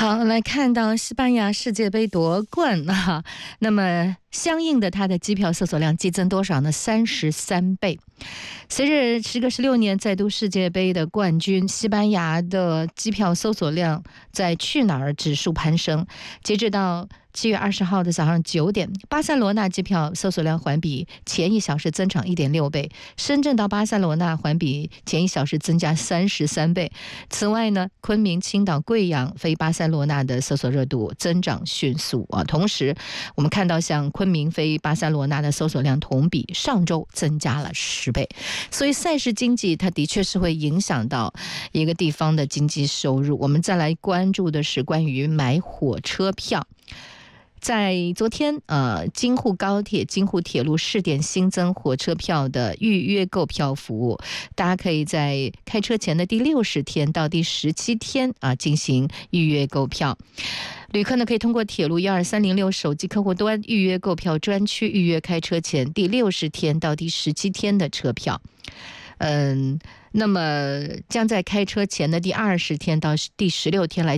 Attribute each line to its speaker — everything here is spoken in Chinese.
Speaker 1: 好，来看到西班牙世界杯夺冠啊，那么相应的它的机票搜索量激增多少呢？33倍。随着时隔16年再度世界杯的冠军，西班牙的机票搜索量在去哪儿指数攀升。截止到7月20号的早上9点，巴塞罗那机票搜索量环比前1小时增长 1.6 倍，深圳到巴塞罗那环比前1小时增加33倍。此外呢，昆明、青岛、贵阳飞巴塞罗那的搜索热度增长迅速啊。同时，我们看到像昆明飞巴塞罗那的搜索量同比上周增加了10倍。所以赛事经济它的确是会影响到一个地方的经济收入。我们再来关注的是关于买火车票。在昨天，京沪高铁、京沪铁路试点新增火车票的预约购票服务，大家可以在开车前的第60天到第17天进行预约购票。旅客呢可以通过铁路12306手机客户端预约购票专区，预约开车前第60天到第17天的车票。那么将在开车前的第20天到第16天来